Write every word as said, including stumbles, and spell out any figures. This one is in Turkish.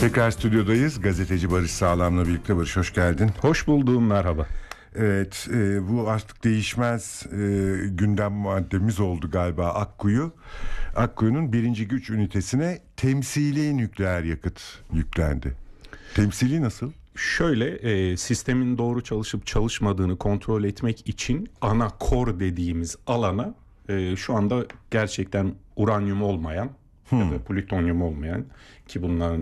Tekrar stüdyodayız. Gazeteci Barış Sağlam'la birlikte. Barış, hoş geldin. Hoş buldum, merhaba. Evet, e, bu artık değişmez e, gündem maddemiz oldu galiba Akkuyu. Akkuyu'nun birinci güç ünitesine temsili nükleer yakıt yüklendi. Temsili nasıl? Şöyle, e, sistemin doğru çalışıp çalışmadığını kontrol etmek için ana core dediğimiz alana e, şu anda gerçekten uranyum olmayan hmm. ya da plütonyum olmayan, ki bunların